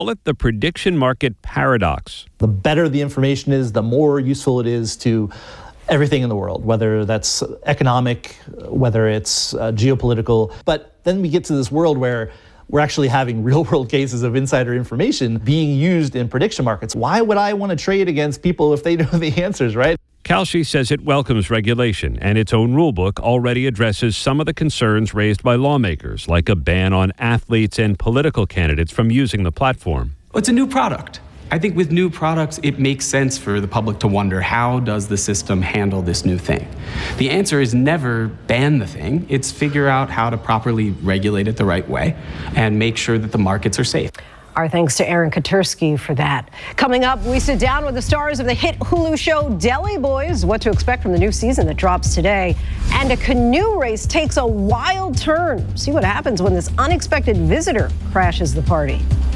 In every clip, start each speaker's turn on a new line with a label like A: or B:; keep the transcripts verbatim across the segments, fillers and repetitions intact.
A: Call it the prediction market paradox.
B: The better the information is, the more useful it is to everything in the world, whether that's economic, whether it's uh, geopolitical. But then we get to this world where we're actually having real-world cases of insider information being used in prediction markets. Why would I want to trade against people if they know the answers, right?
A: Kalshi says it welcomes regulation, and its own rulebook already addresses some of the concerns raised by lawmakers, like a ban on athletes and political candidates from using the platform.
C: It's a new product. I think with new products, it makes sense for the public to wonder, how does the system handle this new thing? The answer is never ban the thing. It's figure out how to properly regulate it the right way and make sure that the markets are safe.
D: Our thanks to Aaron Katursky for that. Coming up, we sit down with the stars of the hit Hulu show Deli Boys, what to expect from the new season that drops today. And a canoe race takes a wild turn. See what happens when this unexpected visitor crashes the party.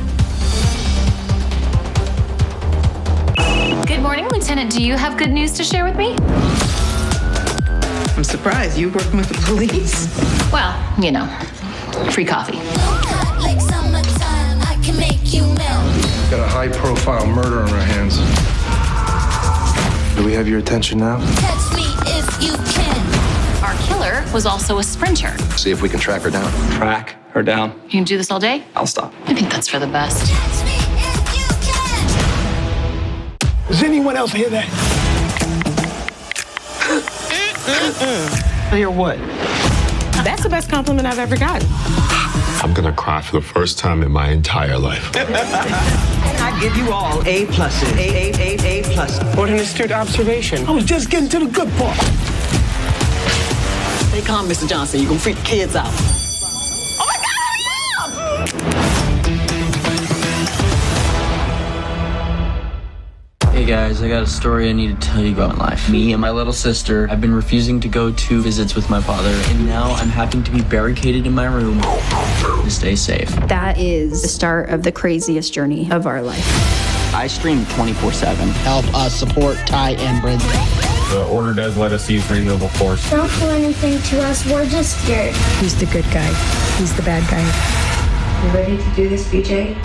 E: Good morning, Lieutenant. Do you have good news to share with me?
F: I'm surprised. You working with the police?
E: Well, you know, free coffee.
G: Like summertime, I can make you melt.
H: Got a high-profile murder on our hands. Do we have your attention now?
G: Catch me if you can.
E: Our killer was also a sprinter.
H: See if we can track her down.
C: Track her down.
E: You can do this all day?
C: I'll stop.
E: I think that's for the best.
G: Catch me if you can.
I: Does anyone else hear that?
C: Hear what?
F: That's the best compliment I've ever gotten.
J: I'm gonna cry for the first time in my entire life.
F: I give you all A pluses. A, A, A, A plus.
C: What an astute observation.
I: I was just getting to the good part.
F: Stay calm, Mister Johnson. You gonna freak the kids out. Oh my God, hurry up!
K: Hey guys, I got a story I need to tell you about in life. Me and my little sister have been refusing to go to visits with my father, and now I'm having to be barricaded in my room to stay safe.
L: That is the start of the craziest journey of our life.
K: I stream twenty-four seven.
M: Help us support Ty and Brent.
N: The order does let us use renewable force.
O: Don't do anything to us, we're just scared.
P: Who's the good guy? Who's the bad guy?
Q: You ready to do this, B J?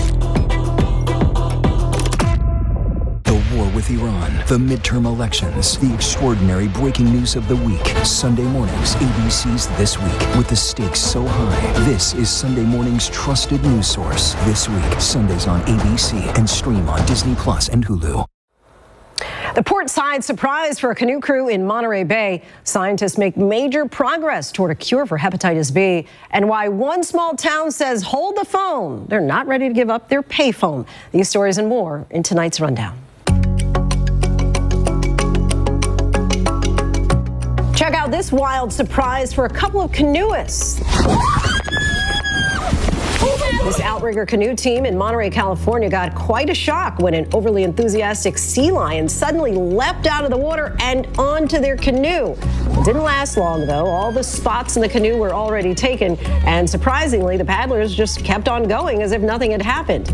R: War with Iran, the midterm elections, the extraordinary breaking news of the week. Sunday mornings, A B C's This Week, with the stakes so high. This is Sunday morning's trusted news source. This Week, Sundays on A B C and stream on Disney Plus and Hulu.
D: The port-side surprise for a canoe crew in Monterey Bay. Scientists make major progress toward a cure for hepatitis B, and why one small town says hold the phone. They're not ready to give up their payphone. These stories and more in tonight's rundown. Check out this wild surprise for a couple of canoeists. This outrigger canoe team in Monterey, California got quite a shock when an overly enthusiastic sea lion suddenly leapt out of the water and onto their canoe. It didn't last long, though. All the spots in the canoe were already taken, and surprisingly, the paddlers just kept on going as if nothing had happened.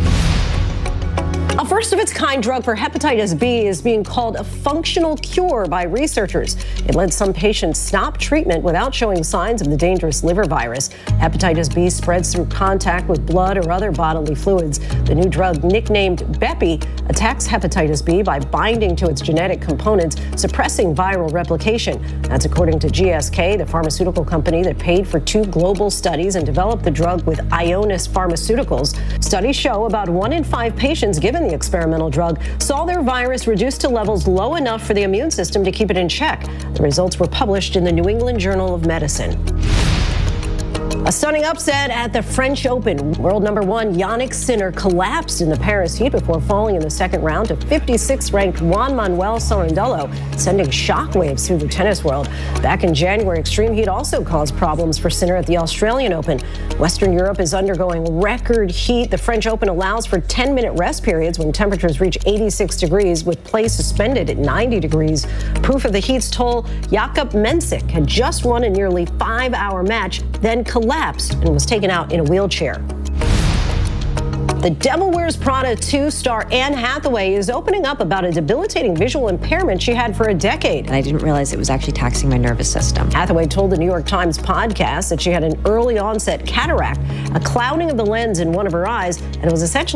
D: A first-of-its-kind drug for hepatitis B is being called a functional cure by researchers. It led some patients stop treatment without showing signs of the dangerous liver virus. Hepatitis B spreads through contact with blood or other bodily fluids. The new drug, nicknamed Bepi, attacks hepatitis B by binding to its genetic components, suppressing viral replication. That's according to G S K, the pharmaceutical company that paid for two global studies and developed the drug with Ionis Pharmaceuticals. Studies show about one in five patients given the experimental drug saw their virus reduced to levels low enough for the immune system to keep it in check. The results were published in the New England Journal of Medicine. A stunning upset at the French Open. World number one Yannick Sinner collapsed in the Paris heat before falling in the second round to fifty-sixth ranked Juan Manuel Sorondolo, sending shockwaves through the tennis world. Back in January, extreme heat also caused problems for Sinner at the Australian Open. Western Europe is undergoing record heat. The French Open allows for ten-minute rest periods when temperatures reach eighty-six degrees, with play suspended at ninety degrees. Proof of the heat's toll, Jakub Mensik had just won a nearly five-hour match, then collapsed and was taken out in a wheelchair. The Devil Wears Prada two star Anne Hathaway is opening up about a debilitating visual impairment she had for a decade.
S: And I didn't realize it was actually taxing my nervous system.
D: Hathaway told the New York Times podcast that she had an early onset cataract, a clouding of the lens in one of her eyes, and it was essentially